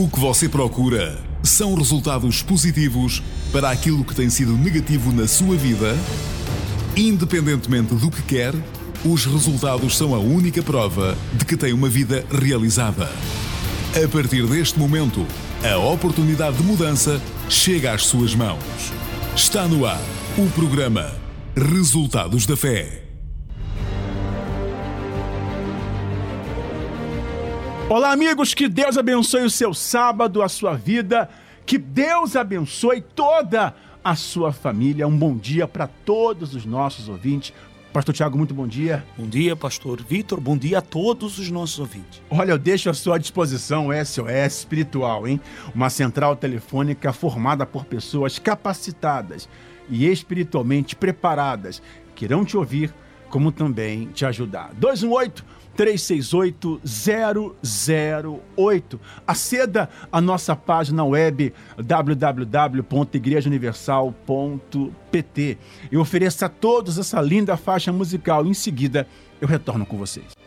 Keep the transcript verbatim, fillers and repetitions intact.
O que você procura são resultados positivos para aquilo que tem sido negativo na sua vida? Independentemente do que quer, os resultados são a única prova de que tem uma vida realizada. A partir deste momento, a oportunidade de mudança chega às suas mãos. Está no ar o programa Resultados da Fé. Olá, amigos, que Deus abençoe o seu sábado, a sua vida, que Deus abençoe toda a sua família. Um bom dia para todos os nossos ouvintes. Pastor Tiago, muito bom dia. Bom dia, pastor Vitor. Bom dia a todos os nossos ouvintes. Olha, eu deixo à sua disposição o S O S Espiritual, hein? Uma central telefônica formada por pessoas capacitadas e espiritualmente preparadas, que irão te ouvir, como também te ajudar. dois um oito, três seis oito, zero zero oito. Aceda à nossa página web w w w ponto igreja universal ponto p t e ofereça a todos essa linda faixa musical. Em seguida, eu retorno com vocês.